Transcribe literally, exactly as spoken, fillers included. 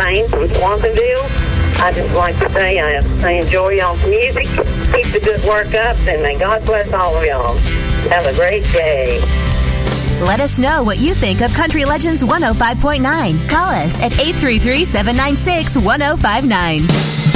Wayne from Swansonville. I just like to say I, I enjoy y'all's music. Keep the good work up, and may God bless all of y'all. Have a great day. Let us know what you think of Country Legends one oh five point nine. Call us at eight three three, seven nine six, one oh five nine.